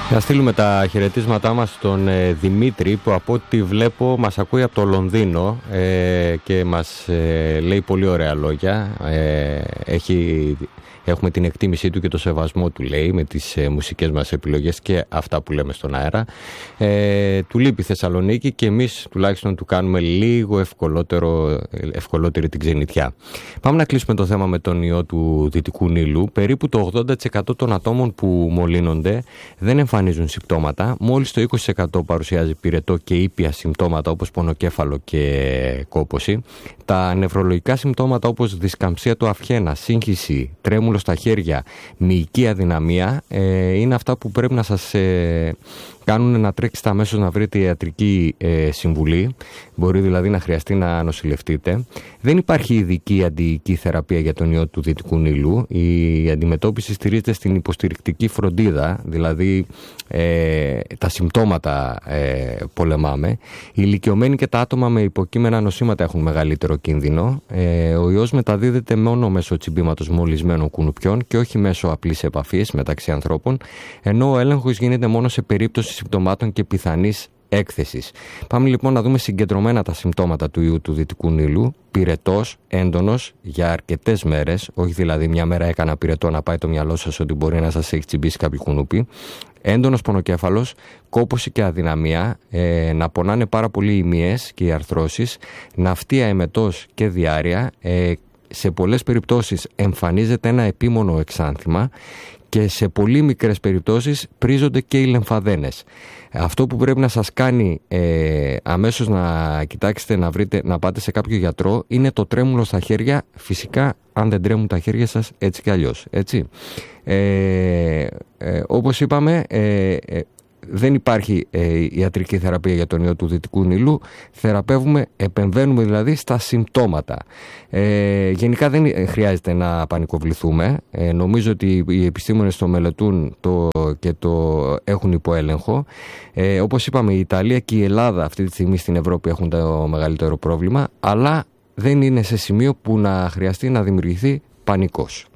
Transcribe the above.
Να στείλουμε τα χαιρετίσματά μας στον Δημήτρη, που από ό,τι βλέπω μας ακούει από το Λονδίνο και μας λέει πολύ ωραία λόγια. Έχουμε την εκτίμησή του και το σεβασμό του, λέει, με τις μουσικές μας επιλογές και αυτά που λέμε στον αέρα. Του λείπει η Θεσσαλονίκη και εμείς τουλάχιστον του κάνουμε λίγο ευκολότερη την ξενιτιά. Πάμε να κλείσουμε το θέμα με τον ιό του Δυτικού Νείλου. Περίπου το 80% των ατόμων που μολύνονται δεν εμφανίζουν συμπτώματα. Μόλις το 20% παρουσιάζει πυρετό και ήπια συμπτώματα όπως πονοκέφαλο και κόπωση. Τα νευρολογικά συμπτώματα όπως δισκαμψία του αυχένα, σύγχυση, τρέμουλο στα χέρια, μυϊκή αδυναμία είναι αυτά που πρέπει να σας κάνουν να τρέξετε αμέσως να βρείτε ιατρική συμβουλή. Μπορεί δηλαδή να χρειαστεί να νοσηλευτείτε. Δεν υπάρχει ειδική αντιϊκή θεραπεία για τον ιό του Δυτικού Νείλου. Η αντιμετώπιση στηρίζεται στην υποστηρικτική φροντίδα, δηλαδή τα συμπτώματα πολεμάμε. Οι ηλικιωμένοι και τα άτομα με υποκείμενα νοσήματα έχουν μεγαλύτερο κίνδυνο. Ο ιός μεταδίδεται μόνο μέσω τσιμπήματος μολυσμένων κουνουπιών και όχι μέσω απλής επαφής μεταξύ ανθρώπων, ενώ ο έλεγχος γίνεται μόνο σε περίπτωση συμπτωμάτων και πιθανής έκθεσης. Πάμε λοιπόν να δούμε συγκεντρωμένα τα συμπτώματα του ιού του Δυτικού Νείλου. Πυρετός έντονος για αρκετές μέρες, όχι δηλαδή μια μέρα έκανα πυρετό να πάει το μυαλό σας ότι μπορεί να σας έχει τσιμπήσει κάποιο κουνούπι. Έντονος πονοκέφαλος, κόπωση και αδυναμία, να πονάνε πάρα πολύ οι μυές και οι αρθρώσεις, ναυτία, εμετός και διάρρεια. Σε πολλές περιπτώσεις εμφανίζεται ένα επίμονο εξάνθημα και σε πολύ μικρές περιπτώσεις πρίζονται και οι λεμφαδένες. Αυτό που πρέπει να σας κάνει αμέσως να κοιτάξετε να πάτε σε κάποιο γιατρό είναι το τρέμουλο στα χέρια, φυσικά αν δεν τρέμουν τα χέρια σας έτσι κι αλλιώς. Έτσι. Όπως είπαμε, δεν υπάρχει ιατρική θεραπεία για τον ιό του Δυτικού Νείλου. Επεμβαίνουμε δηλαδή στα συμπτώματα. Γενικά δεν χρειάζεται να πανικοβληθούμε. Νομίζω ότι οι επιστήμονες το μελετούν και το έχουν υπό έλεγχο. Όπως είπαμε, η Ιταλία και η Ελλάδα αυτή τη στιγμή στην Ευρώπη έχουν το μεγαλύτερο πρόβλημα, αλλά δεν είναι σε σημείο που να χρειαστεί να δημιουργηθεί πανικός.